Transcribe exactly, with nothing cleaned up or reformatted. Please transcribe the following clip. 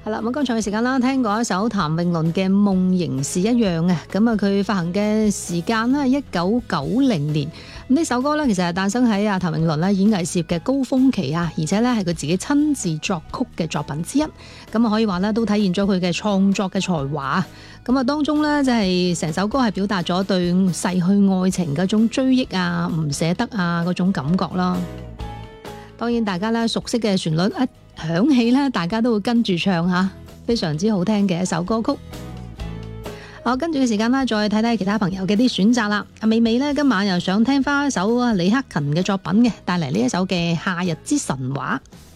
係啦，咁剛才嘅時間啦，聽過一首譚詠麟嘅《夢仍是一樣》啊，咁啊佢發行嘅時間咧係一九九零年，咁呢首歌咧其實係誕生喺啊譚詠麟咧演藝事業嘅高峰期啊，而且咧係佢自己親自作曲嘅作品之一，咁啊可以話咧都體現咗佢嘅創作嘅才華，咁啊當中咧即係成首歌係表達咗對逝去愛情嗰種追憶啊、唔捨得啊嗰種感覺啦。當然大家咧熟悉嘅旋律一響起咧，大家都會跟住唱下，非常之好聽嘅一首歌曲。好，跟住嘅時間啦，再睇睇其他朋友嘅啲選擇啦。阿美美呢，今晚又想聽翻一首李克勤嘅作品嘅，帶嚟呢一首嘅《夏日之神話》。